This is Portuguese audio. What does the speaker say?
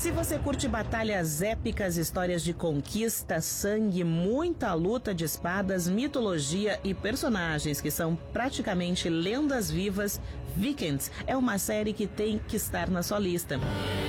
Se você curte batalhas épicas, histórias de conquista, sangue, muita luta de espadas, mitologia e personagens que são praticamente lendas vivas, Vikings é uma série que tem que estar na sua lista.